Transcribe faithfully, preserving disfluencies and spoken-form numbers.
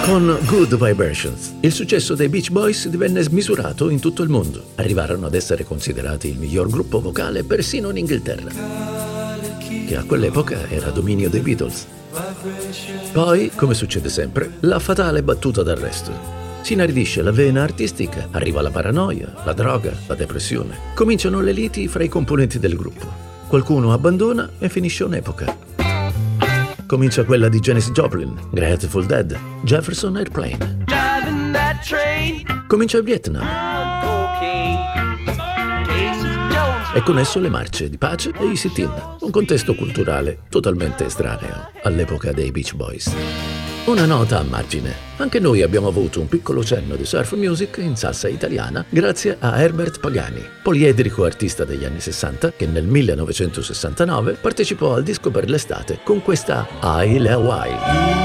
Con Good Vibrations, il successo dei Beach Boys divenne smisurato in tutto il mondo. Arrivarono ad essere considerati il miglior gruppo vocale persino in Inghilterra, che a quell'epoca era dominio dei Beatles. Poi, come succede sempre, la fatale battuta d'arresto. Si inaridisce la vena artistica, arriva la paranoia, la droga, la depressione. Cominciano le liti fra i componenti del gruppo. Qualcuno abbandona e finisce un'epoca. Comincia quella di Janis Joplin, Grateful Dead, Jefferson Airplane. Comincia il Vietnam. E con esso le marce di pace e i sit-in, un contesto culturale totalmente estraneo all'epoca dei Beach Boys. Una nota a margine: anche noi abbiamo avuto un piccolo cenno di surf music in salsa italiana grazie a Herbert Pagani, poliedrico artista degli anni sessanta che nel millenovecentosessantanove partecipò al disco per l'estate con questa Ai Le Hawaii.